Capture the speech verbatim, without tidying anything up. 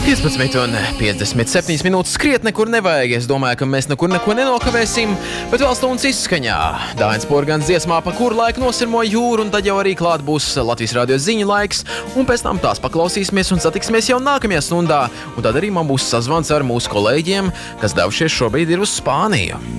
piecpadsmit un piecdesmit septiņas minūtes skriet nekur nevajag. Es domāju, ka mēs nekur neko nenokavēsim, bet vēl stundas izskaņā. Dainis Porgans dziesmā, pa kuru laiku nosirmoja jūru, un tad jau arī klāt būs Latvijas radio ziņu laiks, un pēc tam tās paklausīsimies un satiksimies jau nākamajā stundā. Un tad arī man būs sazvans ar mūsu kolēģiem, kas devušies šobrīd ir uz Spāniju.